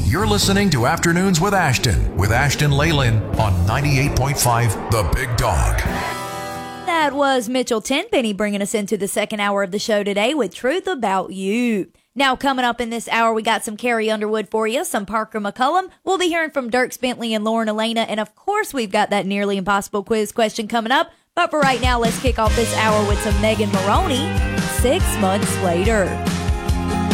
You're listening to Afternoons with Ashton Leyland on 98.5 The Big Dog. That was Mitchell Tenpenny bringing us into the second hour of the show today with Truth About You. Now, coming up in this hour, we got some Carrie Underwood for you, some Parker McCullum. We'll be hearing from Dierks Bentley and Lauren Elena. And, of course, we've got that nearly impossible quiz question coming up. But for right now, let's kick off this hour with some Megan Moroney, 6 months later.